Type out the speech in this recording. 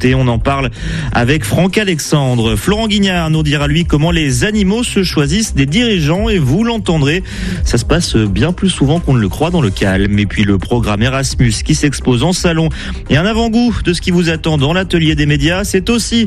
société. On en parle avec Franck Alexandre. Florent Guignard nous dira lui comment les animaux se choisissent des dirigeants et vous l'entendrez. Ça se passe bien plus souvent qu'on ne le croit dans le calme. Et puis le programme Erasmus qui s'expose en salon et un avant-goût de ce qui vous attend dans l'atelier des médias, c'est aussi